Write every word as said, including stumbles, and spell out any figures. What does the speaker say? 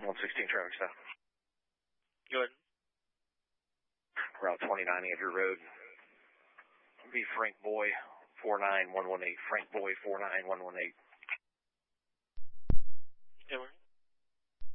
one sixteen traffic stop. Go ahead. Route twenty-nine, Andrew Road. Be Frank Boy, four nine one one eight. Frank Boy, four nine one one eight. Okay,